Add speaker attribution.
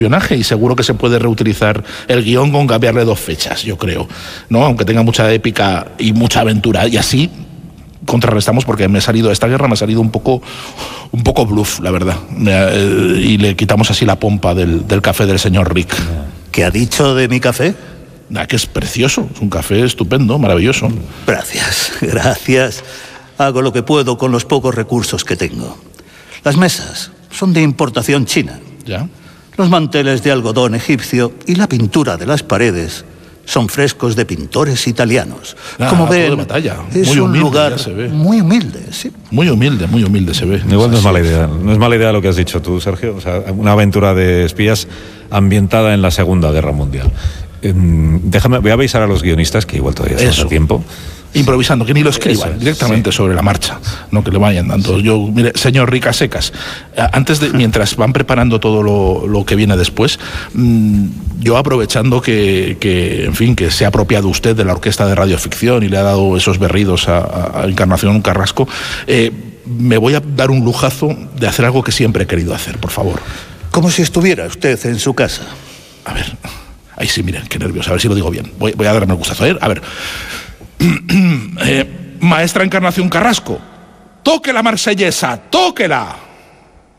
Speaker 1: y seguro que se puede reutilizar el guión con cambiarle 2 fechas, yo creo, ¿no? Aunque tenga mucha épica y mucha aventura, y así contrarrestamos, porque esta guerra me ha salido un poco bluff, la verdad, y le quitamos así la pompa del café del señor Rick.
Speaker 2: ¿Qué ha dicho de mi café?
Speaker 1: Que es precioso, es un café estupendo, maravilloso.
Speaker 2: Gracias. Hago lo que puedo con los pocos recursos que tengo. Las mesas son de importación china.
Speaker 1: ¿Ya?
Speaker 2: Los manteles de algodón egipcio y la pintura de las paredes son frescos de pintores italianos. Como ven,
Speaker 1: de batalla.
Speaker 2: Es
Speaker 1: muy humilde,
Speaker 2: un lugar
Speaker 1: se ve.
Speaker 2: muy humilde, sí.
Speaker 1: Muy humilde se ve.
Speaker 3: Igual no es mala idea. No es mala idea lo que has dicho tú, Sergio. O sea, una aventura de espías ambientada en la Segunda Guerra Mundial. Voy a avisar a los guionistas, que igual todavía estamos a tiempo.
Speaker 1: Improvisando, que ni lo escriban directamente sobre la marcha, no que le vayan dando. Mire, señor Rick a secas, mientras van preparando todo lo que viene después, yo aprovechando que se ha apropiado usted de la orquesta de radioficción y le ha dado esos berridos a Encarnación Carrasco, me voy a dar un lujazo de hacer algo que siempre he querido hacer, por favor.
Speaker 2: Como si estuviera usted en su casa.
Speaker 1: A ver, ahí sí, miren, qué nervios, a ver si lo digo bien. Voy a darme el gustazo, a ver. Maestra Encarnación Carrasco, toque la marsellesa, tóquela.